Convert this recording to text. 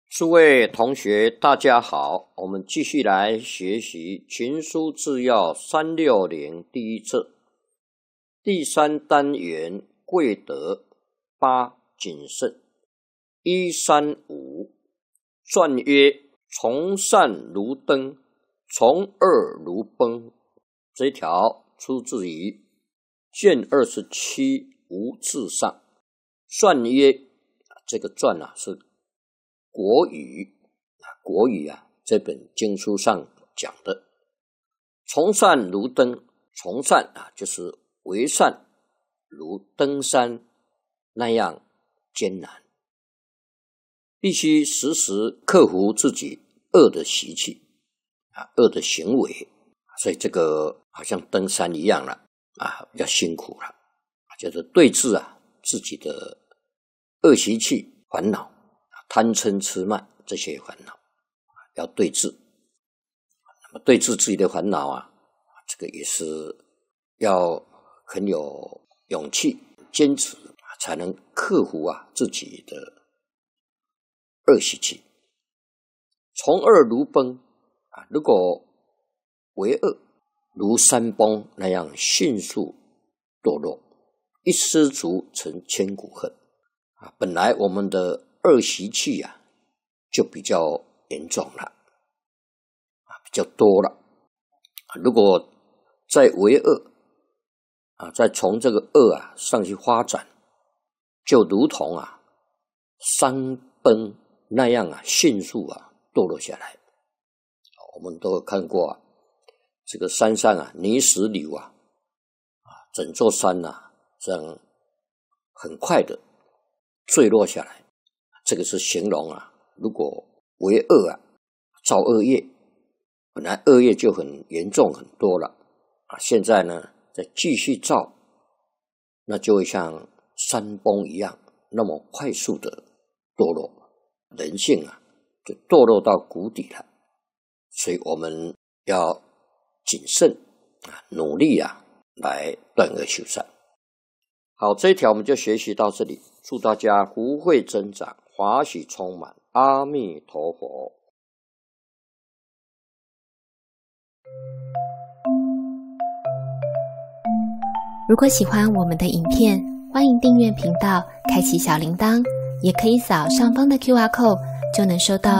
诸位同学大家好，我们继续来学习群书治要360第一册第3单元贵德8谨慎。135传曰：从善如登，从恶如崩。这一条出自于卷27无字上。传曰，这个传是国语这本经书上讲的。从善如登，从善就是为善如登山那样艰难，必须时时克服自己恶的习气恶的行为，所以这个好像登山一样了比较辛苦了，就是对治自己的恶习气烦恼，贪嗔痴慢这些烦恼要对治。那么对治自己的烦恼这个也是要很有勇气坚持才能克服自己的恶习气。从恶如崩如果为恶如山崩那样迅速堕落，一失足成千古恨本来我们的恶习气就比较严重了比较多了如果再为恶再从这个恶上去发展，就如同山崩那样迅速堕落下来。我们都有看过这个山上泥石流整座山这样很快的坠落下来。这个是形容如果为恶造恶业，本来恶业就很严重很多了现在呢再继续造，那就会像山崩一样那么快速的堕落，人性就堕落到谷底了。所以我们要谨慎努力来断恶修善。好，这一条我们就学习到这里，祝大家福慧增长，华喜充满，阿弥陀佛。 如果喜欢我们的影片，欢迎订阅频道，开启小铃铛，也可以扫上方的 QR code，就能收到